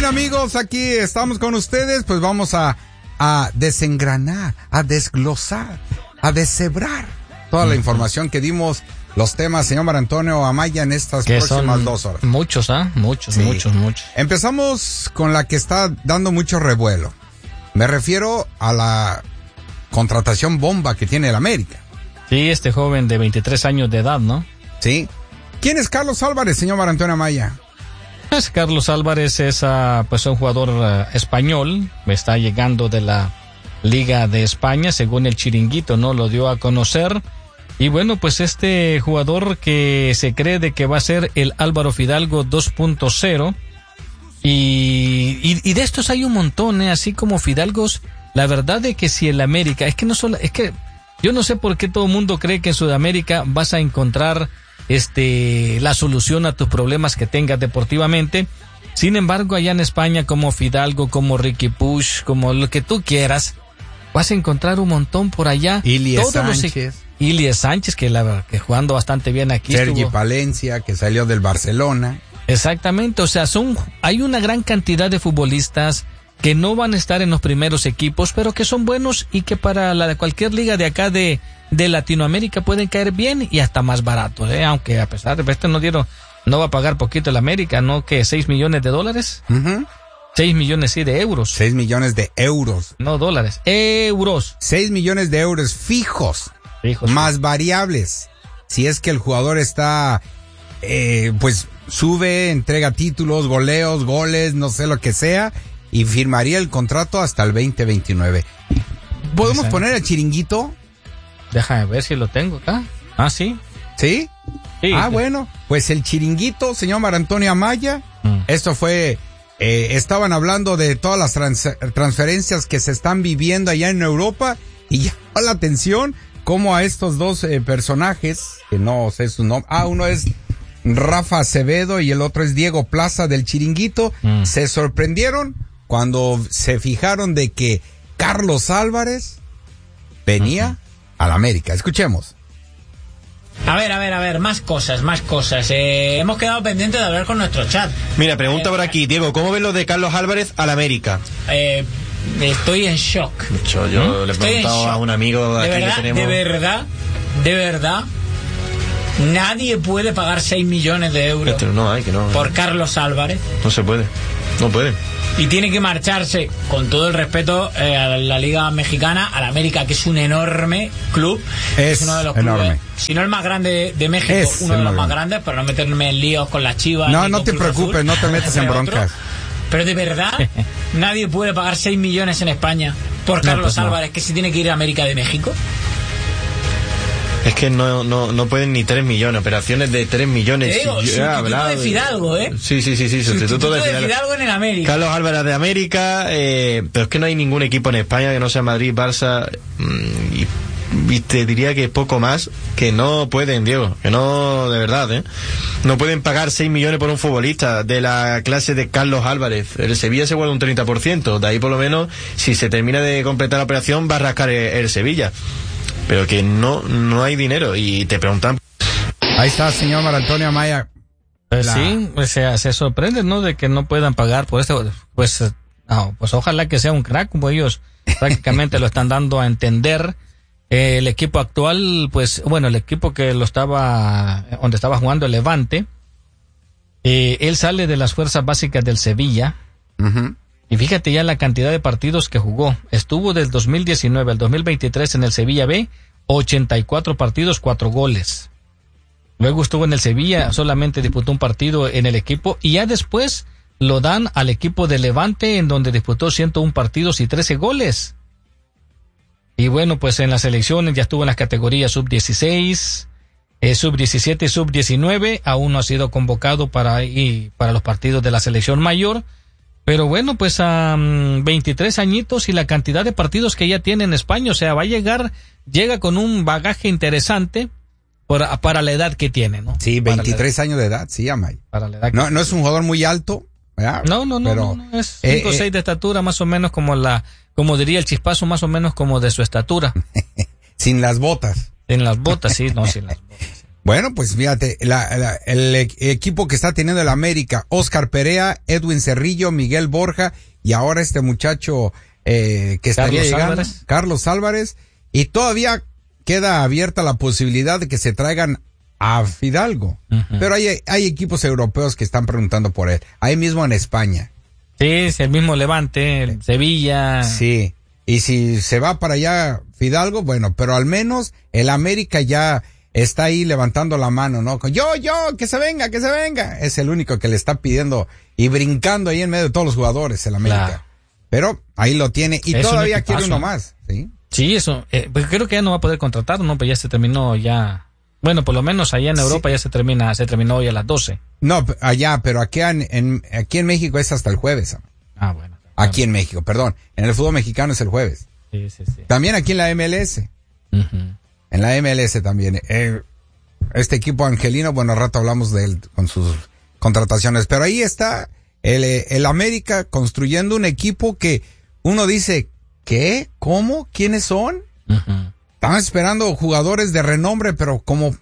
Bien, amigos, aquí estamos con ustedes, pues vamos a desengranar, a desglosar, a deshebrar toda la información que dimos, los temas, señor Marantonio Amaya, en estas próximas 2 horas. Muchos, muchos. Empezamos con la que está dando mucho revuelo. Me refiero a la contratación bomba que tiene el América. Sí, este joven de 23 años de edad, ¿no? Sí. ¿Quién es Carlos Álvarez, señor Marantonio Amaya? Pues Carlos Álvarez es pues un jugador español, está llegando de la Liga de España, según el Chiringuito, ¿no? Lo dio a conocer. Y bueno, pues este jugador que se cree de que va a ser el Álvaro Fidalgo 2.0. Y de estos hay un montón, así como Fidalgos. La verdad de que si el América, es que yo no sé por qué todo el mundo cree que en Sudamérica vas a encontrar la solución a tus problemas que tengas deportivamente. Sin embargo, allá en España, como Fidalgo, como Ricky Push, como lo que tú quieras, vas a encontrar un montón por allá. Ilie Sánchez, que jugando bastante bien aquí. Sergi Palencia, que salió del Barcelona. Exactamente, o sea, hay una gran cantidad de futbolistas que no van a estar en los primeros equipos, pero que son buenos y que para cualquier liga de acá de Latinoamérica pueden caer bien y hasta más baratos, aunque a pesar de no va a pagar poquito el América, ¿no? Que $6 millones. 6 millones, sí, de euros. 6 millones de euros. No dólares, euros. 6 millones de euros fijos. Más variables. Si es que el jugador está, pues sube, entrega títulos, goleos, goles, no sé lo que sea, y firmaría el contrato hasta el 2029. ¿Podemos poner el Chiringuito? Déjame ver si lo tengo acá. Ah, sí. ¿Sí? Sí. Bueno, pues el Chiringuito, señor Marantonio Amaya, esto fue, estaban hablando de todas las transferencias que se están viviendo allá en Europa, y llamó la atención cómo a estos dos personajes, que no sé su nombre, uno es Rafa Acevedo y el otro es Diego Plaza del Chiringuito, se sorprendieron cuando se fijaron de que Carlos Álvarez venía al América. Escuchemos. A ver, más cosas. Hemos quedado pendientes de hablar con nuestro chat. Mira, pregunta por aquí, Diego, ¿cómo ves lo de Carlos Álvarez al América? Estoy en shock. Yo le he preguntado a un amigo de aquí que tenemos... De verdad, nadie puede pagar 6 millones de euros por Carlos Álvarez. No se puede, no puede. Y tiene que marcharse, con todo el respeto, a la Liga Mexicana, al América, que es un enorme club. Es uno de los clubes, si no el más grande de México, uno de los más grandes, para no meterme en líos con las Chivas. No te preocupes, no te metas en broncas. Pero de verdad, nadie puede pagar 6 millones en España por Carlos Álvarez, que se tiene que ir a América de México. Es que no pueden ni 3 millones, operaciones de 3 millones. Sustituto de Fidalgo, Sí, sustituto de Fidalgo en el América. Carlos Álvarez de América, pero es que no hay ningún equipo en España que no sea Madrid, Barça, y te diría que poco más, que no pueden, Diego, que no, de verdad, no pueden pagar 6 millones por un futbolista de la clase de Carlos Álvarez. El Sevilla se guarda un 30%, de ahí por lo menos, si se termina de completar la operación, va a rascar el Sevilla. Pero que no hay dinero, y te preguntan. Ahí está, señor Marantonio Amaya. Sí, o sea, se sorprende, ¿no? De que no puedan pagar por esto. Pues ojalá que sea un crack, como ellos prácticamente lo están dando a entender. El equipo actual, el equipo que donde estaba jugando el Levante, él sale de las fuerzas básicas del Sevilla. Y fíjate ya la cantidad de partidos que jugó. Estuvo del 2019 al 2023 en el Sevilla B, 84 partidos, 4 goles. Luego estuvo en el Sevilla, solamente disputó un partido en el equipo, y ya después lo dan al equipo de Levante, en donde disputó 101 partidos y 13 goles. Y bueno, pues en las selecciones ya estuvo en las categorías sub-16, sub-17 y sub-19. Aún no ha sido convocado para los partidos de la selección mayor. Pero bueno, pues a 23 añitos y la cantidad de partidos que ya tiene en España, o sea, llega con un bagaje interesante para la edad que tiene, ¿no? Sí, 23 años de edad, sí, Amay. Para la edad no es un jugador muy alto, ¿verdad? No, es 5 o 6 de estatura, más o menos como diría el Chispazo, más o menos como de su estatura. Sin las botas. Sin las botas, sí, no, sin las botas. Bueno, pues fíjate, el equipo que está teniendo el América, Oscar Perea, Edwin Cerrillo, Miguel Borja y ahora este muchacho que estaría llegando, Carlos Álvarez, y todavía queda abierta la posibilidad de que se traigan a Fidalgo. Uh-huh. Pero hay equipos europeos que están preguntando por él, ahí mismo en España. Sí, es el mismo Levante, el Sevilla. Sí, y si se va para allá Fidalgo, bueno, pero al menos el América ya está ahí levantando la mano, ¿no? Yo, que se venga. Es el único que le está pidiendo y brincando ahí en medio de todos los jugadores, el América. Claro. Pero ahí lo tiene y es todavía quiere uno más, ¿sí? Sí, eso. Pues creo que ya no va a poder contratar, ¿no? Pues ya se terminó ya. Bueno, por lo menos allá en Europa ya se terminó hoy a las 12. No, allá, pero aquí en México es hasta el jueves. Ah, bueno. Claro. Aquí en México, perdón. En el fútbol mexicano es el jueves. Sí. También aquí en la MLS. Uh-huh. En la MLS también. Este equipo angelino, bueno, al rato hablamos de él con sus contrataciones, pero ahí está el América construyendo un equipo que uno dice, ¿qué? ¿Cómo? ¿Quiénes son? Uh-huh. Están esperando jugadores de renombre, pero como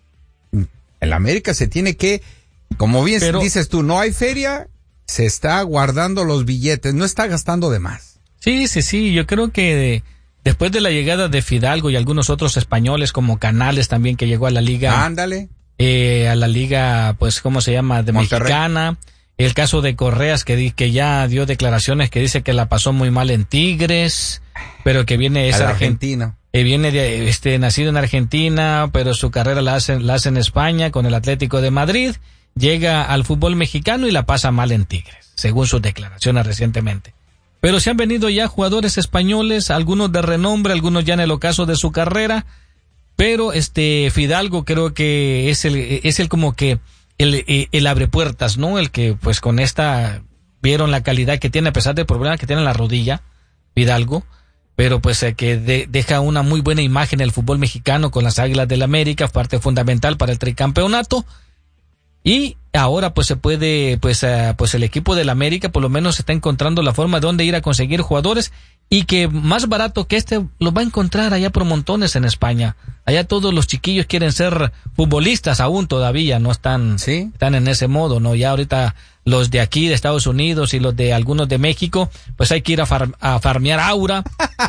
el América se tiene que, como bien dices tú, no hay feria, se está guardando los billetes, no está gastando de más. Sí, yo creo que después de la llegada de Fidalgo y algunos otros españoles como Canales también que llegó a la liga. Ándale. A la liga, pues, ¿cómo se llama? De Monterrey. Mexicana. El caso de Correas que ya dio declaraciones que dice que la pasó muy mal en Tigres, pero que viene es argentino. Viene de nacido en Argentina, pero su carrera la hace en España con el Atlético de Madrid. Llega al fútbol mexicano y la pasa mal en Tigres, según sus declaraciones recientemente. Pero se han venido ya jugadores españoles, algunos de renombre, algunos ya en el ocaso de su carrera, pero Fidalgo creo que es el como que el abre puertas, ¿no? El que pues con esta vieron la calidad que tiene a pesar del problema que tiene en la rodilla, Fidalgo, pero pues que deja una muy buena imagen en el fútbol mexicano con las Águilas del América, parte fundamental para el tricampeonato. Y ahora pues se puede, pues el equipo del América por lo menos está encontrando la forma de dónde ir a conseguir jugadores y que más barato que lo va a encontrar allá por montones en España. Allá todos los chiquillos quieren ser futbolistas aún todavía, no están, ¿sí? Están en ese modo, ¿no? Ya ahorita los de aquí de Estados Unidos y los de algunos de México, pues hay que ir a farmear aura.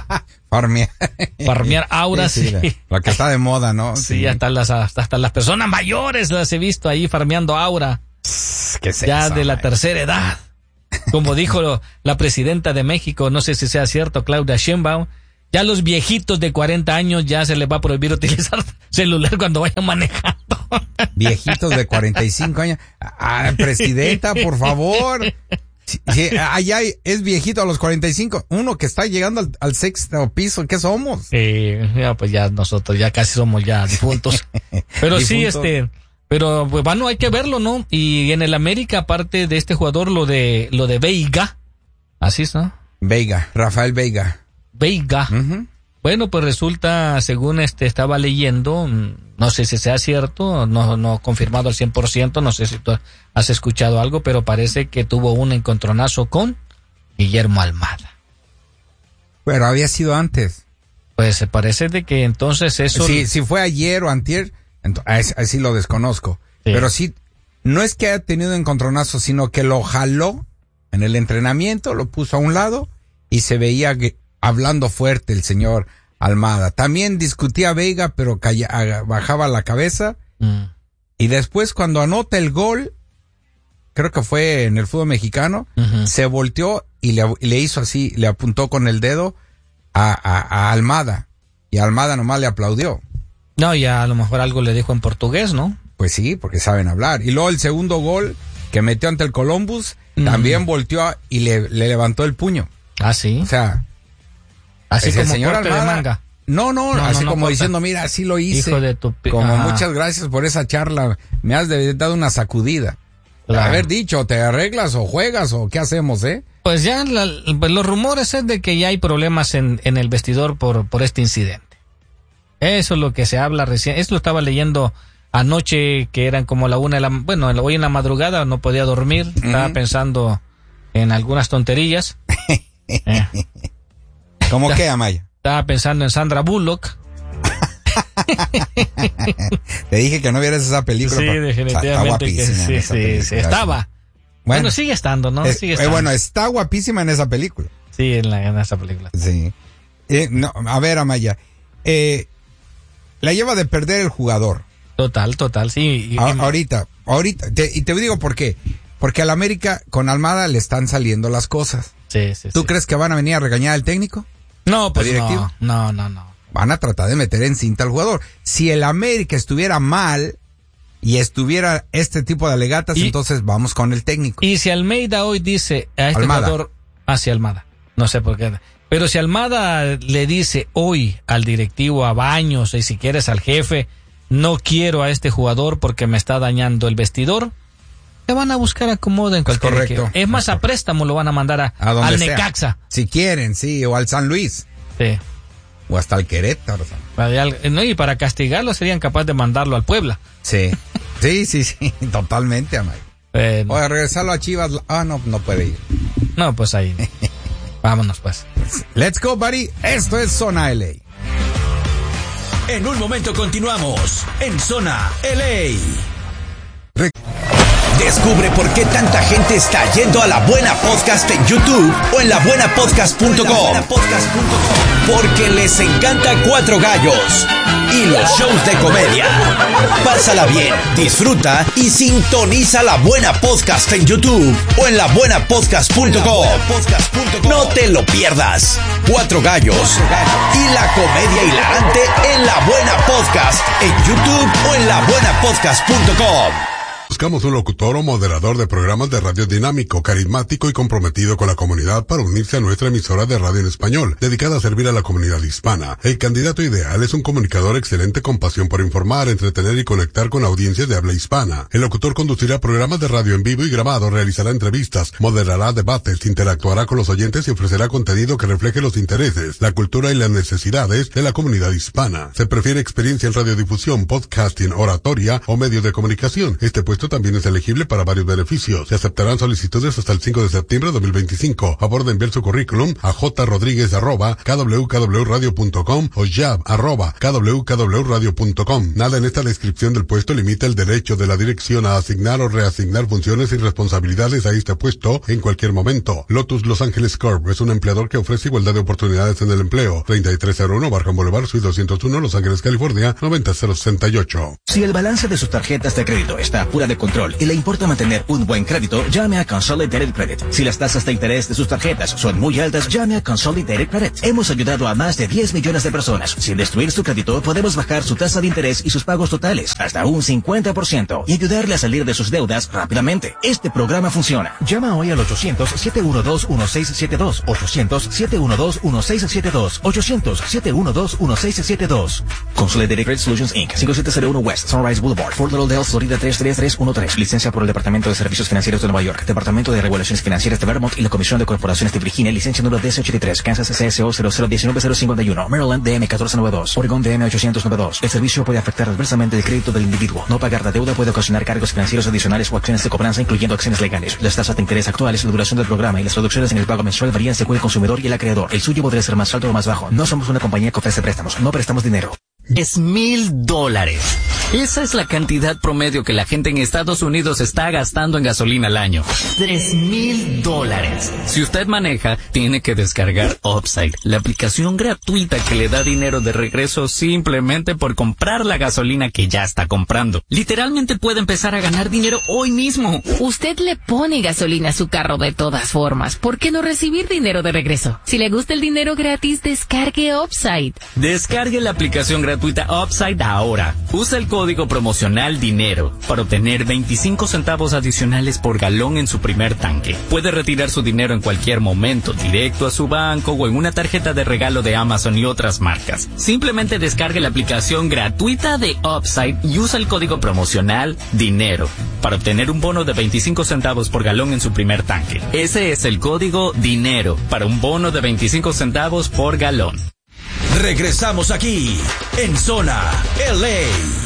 Farmear aura, sí. La que está de moda, ¿no? Sí, hasta las personas mayores las he visto ahí farmeando aura. ¿Qué es ya eso, de la tercera edad. Como dijo la presidenta de México, no sé si sea cierto, Claudia Sheinbaum, ya los viejitos de 40 años ya se les va a prohibir utilizar celular cuando vayan manejando. Viejitos de 45 años. Presidenta, por favor. Sí, allá es viejito a los 45, uno que está llegando al sexto piso, ¿qué somos? Pues ya nosotros ya casi somos ya difuntos. Pero sí, pero pues bueno, hay que verlo, ¿no? Y en el América, aparte de este jugador, lo de Veiga, así es, ¿no? Veiga, Rafael Veiga. Uh-huh. Bueno, pues resulta, según estaba leyendo, no sé si sea cierto, no confirmado al 100%, no sé si tú has escuchado algo, pero parece que tuvo un encontronazo con Guillermo Almada. Pero había sido antes. Pues se parece de que entonces eso... Sí, si fue ayer o antier, así lo desconozco. Sí. Pero sí, no es que haya tenido encontronazo, sino que lo jaló en el entrenamiento, lo puso a un lado y se veía hablando fuerte el señor Almada. También discutía Veiga, pero bajaba la cabeza. Y después cuando anota el gol, creo que fue en el fútbol mexicano, uh-huh, se volteó y le hizo así, le apuntó con el dedo a Almada. Y Almada nomás le aplaudió. No, y a lo mejor algo le dijo en portugués, ¿no? Pues sí, porque saben hablar. Y luego el segundo gol que metió ante el Columbus, también volteó y le levantó el puño. Ah, sí. O sea, así como el señor corte Almada, de manga. No, así como diciendo, mira, así lo hice. Hijo de tu como muchas gracias por esa charla, me has dado una sacudida. Claro. Haber dicho, ¿te arreglas o juegas o qué hacemos, eh? Pues ya los rumores es de que ya hay problemas en el vestidor por este incidente. Eso es lo que se habla recién. Esto lo estaba leyendo anoche, que eran como la 1 de la... Bueno, hoy en la madrugada no podía dormir. Estaba pensando en algunas tonterías. ¿Cómo qué, Amaya? Estaba pensando en Sandra Bullock. Te dije que no vieras esa película. Sí, definitivamente. Está guapísima. Sí, estaba. Bueno, sigue estando, ¿no? Sigue estando. Bueno, está guapísima en esa película. Sí, en esa película. Sí. No, a ver, Amaya. La lleva de perder el jugador. Total, sí. Ahorita. Y te digo por qué. Porque al América, con Almada, le están saliendo las cosas. Sí. ¿Tú crees que van a venir a regañar al técnico? No, pues no. Van a tratar de meter en cinta al jugador. Si el América estuviera mal y estuviera este tipo de alegatas, entonces vamos con el técnico. Y si Almeida hoy dice a este jugador, hacia Almada, no sé por qué, pero si Almada le dice hoy al directivo, a Baños, y si quieres al jefe, no quiero a este jugador porque me está dañando el vestidor, te van a buscar acomodo en cualquier equipo. Es más, a préstamo lo van a mandar al Necaxa. Si quieren, sí, o al San Luis. Sí. O hasta al Querétaro. Y para castigarlo serían capaces de mandarlo al Puebla. Sí, totalmente, Amay. O de regresarlo a Chivas. No puede ir. No, pues ahí. Vámonos, pues. Let's go, buddy. Esto es Zona LA. En un momento continuamos en Zona LA. Descubre por qué tanta gente está yendo a La Buena Podcast en YouTube o en labuenapodcast.com. Porque les encanta Cuatro Gallos y los shows de comedia. Pásala bien, disfruta y sintoniza La Buena Podcast en YouTube o en labuenapodcast.com. No te lo pierdas. Cuatro Gallos y la comedia hilarante en La Buena Podcast en YouTube o en labuenapodcast.com. Buscamos un locutor o moderador de programas de radio dinámico, carismático y comprometido con la comunidad para unirse a nuestra emisora de radio en español, dedicada a servir a la comunidad hispana. El candidato ideal es un comunicador excelente con pasión por informar, entretener y conectar con audiencias de habla hispana. El locutor conducirá programas de radio en vivo y grabado, realizará entrevistas, moderará debates, interactuará con los oyentes y ofrecerá contenido que refleje los intereses, la cultura y las necesidades de la comunidad hispana. Se prefiere experiencia en radiodifusión, podcasting, oratoria o medios de comunicación. Este puesto también es elegible para varios beneficios. Se aceptarán solicitudes hasta el 5 de septiembre de 2025. Favor de enviar su currículum a jrodriguez@kwkradio.com o jab@kwkradio.com. Nada en esta descripción del puesto limita el derecho de la dirección a asignar o reasignar funciones y responsabilidades a este puesto en cualquier momento. Lotus Los Ángeles Corp es un empleador que ofrece igualdad de oportunidades en el empleo. 3301 Barham Boulevard, Suite 201, Los Ángeles, California, 90068. Si el balance de sus tarjetas de crédito está fuera de control y le importa mantener un buen crédito, llame a Consolidated Credit. Si las tasas de interés de sus tarjetas son muy altas, llame a Consolidated Credit. Hemos ayudado a más de 10 millones de personas. Sin destruir su crédito, podemos bajar su tasa de interés y sus pagos totales hasta un 50% y ayudarle a salir de sus deudas rápidamente. Este programa funciona. Llama hoy al 800-712-1672. 800-712-1672. 800-712-1672. Consolidated Credit Solutions Inc. 5701 West Sunrise Boulevard, Fort Lauderdale, Florida 33313. Licencia por el Departamento de Servicios Financieros de Nueva York, Departamento de Regulaciones Financieras de Vermont y la Comisión de Corporaciones de Virginia. Licencia número DC83, Kansas CSO 0019051, Maryland DM 1492, Oregon DM 892. El servicio puede afectar adversamente el crédito del individuo. No pagar la deuda puede ocasionar cargos financieros adicionales o acciones de cobranza, incluyendo acciones legales. Las tasas de interés actuales, la duración del programa y las reducciones en el pago mensual varían según el consumidor y el acreedor. El suyo podría ser más alto o más bajo. No somos una compañía que ofrece préstamos. No prestamos dinero. $10,000. Esa es la cantidad promedio que la gente en Estados Unidos está gastando en gasolina al año. $3,000. Si usted maneja, tiene que descargar Upside, la aplicación gratuita que le da dinero de regreso simplemente por comprar la gasolina que ya está comprando. Literalmente puede empezar a ganar dinero hoy mismo. Usted le pone gasolina a su carro de todas formas. ¿Por qué no recibir dinero de regreso? Si le gusta el dinero gratis, descargue Upside. Descargue la aplicación gratuita Upside ahora. Usa el código promocional DINERO para obtener 25 centavos adicionales por galón en su primer tanque. Puede retirar su dinero en cualquier momento, directo a su banco o en una tarjeta de regalo de Amazon y otras marcas. Simplemente descargue la aplicación gratuita de Upside y usa el código promocional DINERO para obtener un bono de 25 centavos por galón en su primer tanque. Ese es el código DINERO para un bono de 25 centavos por galón. Regresamos aquí en Zona LA.